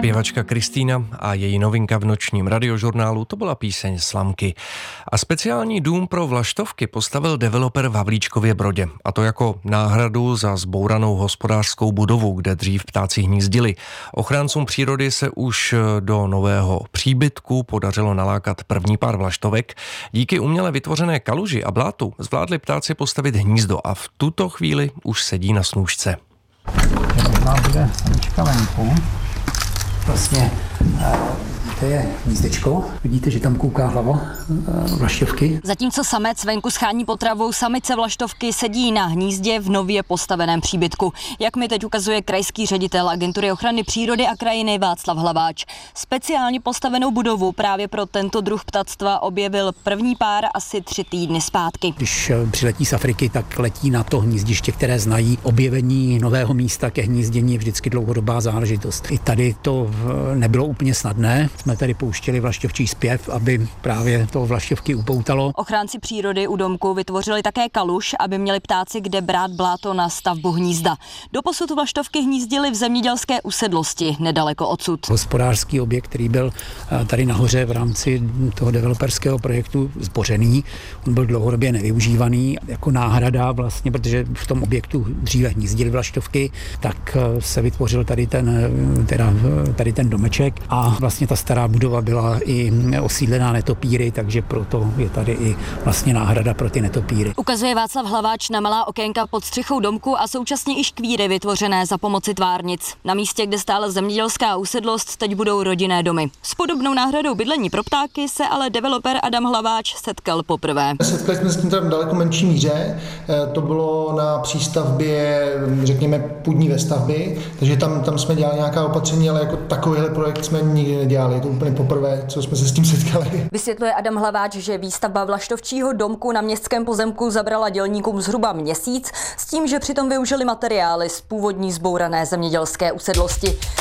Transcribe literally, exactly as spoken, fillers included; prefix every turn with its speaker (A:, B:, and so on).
A: Zpěvačka Kristýna a její novinka v nočním radiožurnálu, to byla píseň Slamky. A speciální dům pro vlaštovky postavil developer v Havlíčkově Brodě. A to jako náhradu za zbouranou hospodářskou budovu, kde dřív ptáci hnízdili. Ochráncům přírody se už do nového příbytku podařilo nalákat první pár vlaštovek. Díky uměle vytvořené kaluži a blátu zvládli ptáci postavit hnízdo a v tuto chvíli už sedí na snůšce.
B: Vám bude samička venku. Vlastně to je hnízdečko. Vidíte, že tam kouká hlava vlaštovky.
C: Zatímco samec venku schání potravu, samice vlaštovky sedí na hnízdě v nově postaveném příbytku. Jak mi teď ukazuje krajský ředitel Agentury ochrany přírody a krajiny Václav Hlaváč. Speciálně postavenou budovu právě pro tento druh ptactva objevil první pár asi tři týdny zpátky.
B: Když přiletí z Afriky, tak letí na to hnízdiště, které znají. Objevení nového místa ke hnízdění je vždycky dlouhodobá záležitost. I tady to nebylo úplně snadné. Jsme tady pouštěli vlaštovčí zpěv, aby právě to vlaštovky upoutalo.
C: Ochránci přírody u domku vytvořili také kaluž, aby měli ptáci kde brát bláto na stavbu hnízda. Doposud vlaštovky hnízdily v zemědělské usedlosti nedaleko odsud.
B: Hospodářský objekt, který byl tady nahoře v rámci toho developerského projektu zbořený, on byl dlouhodobě nevyužívaný jako náhrada vlastně, protože v tom objektu dříve hnízdily vlaštovky, tak se vytvořil tady ten, teda, tady ten domeček a vlastně ta stará budova byla i osídlená netopíry, takže proto je tady i vlastně náhrada pro ty netopíry.
C: Ukazuje Václav Hlaváč na malá okénka pod střechou domku a současně i škvíry vytvořené za pomoci tvárnic. Na místě, kde stála zemědělská usedlost, teď budou rodinné domy. S podobnou náhradou bydlení pro ptáky se ale developer Adam Hlaváč setkal poprvé.
D: Setkali jsme s tím tam daleko menší míře. To bylo na přístavbě, řekněme, půdní vestavby, takže tam, tam jsme dělali nějaká opatření, ale jako takovýhle projekt jsme nikdy nedělali. Je to úplně poprvé, co jsme se s tím setkali.
C: Vysvětluje Adam Hlaváč, že výstavba vlaštovčího domku na městském pozemku zabrala dělníkům zhruba měsíc, s tím, že přitom využili materiály z původní zbourané zemědělské usedlosti.